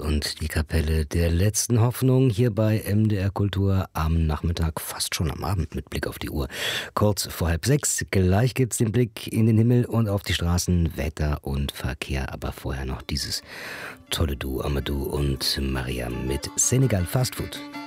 und die Kapelle der letzten Hoffnung hier bei MDR Kultur am Nachmittag, fast schon am Abend mit Blick auf die Uhr. Kurz vor 5:30. Gleich gibt's den Blick in den Himmel und auf die Straßen, Wetter und Verkehr. Aber vorher noch dieses tolle Duo Amadou und Mariam mit Senegal Fast Food.